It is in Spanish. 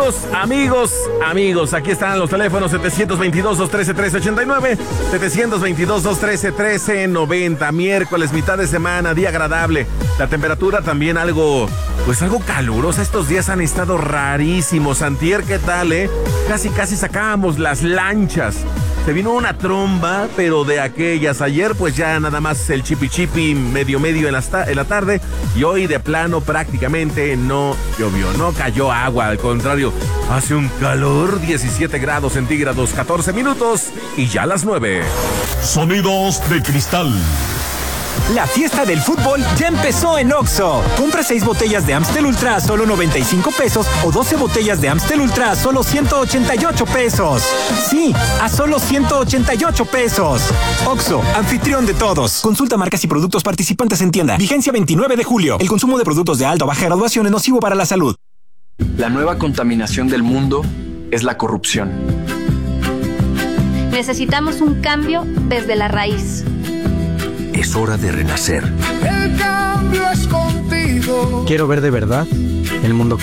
Amigos, aquí están los teléfonos 722-213-1389, 722-213-1390, miércoles, mitad de semana, día agradable. La temperatura también algo calurosa. Estos días han estado rarísimos. Antier, ¿qué tal, Casi sacábamos las lanchas. Se vino una tromba, pero de aquellas. Ayer, pues ya nada más el chipi medio en la tarde. Y hoy de plano prácticamente no llovió, no cayó agua. Al contrario, hace un calor, 17 grados centígrados, 14 minutos y ya las 9. Sonidos de cristal. La fiesta del fútbol ya empezó en Oxxo. Compra 6 botellas de Amstel Ultra a solo 95 pesos o 12 botellas de Amstel Ultra a solo 188 pesos. Sí, a solo 188 pesos. Oxxo, anfitrión de todos. Consulta marcas y productos participantes en tienda. Vigencia 29 de julio. El consumo de productos de alta o baja graduación es nocivo para la salud. La nueva contaminación del mundo es la corrupción. Necesitamos un cambio desde la raíz. Es hora de renacer. El cambio es contigo. Quiero ver de verdad el mundo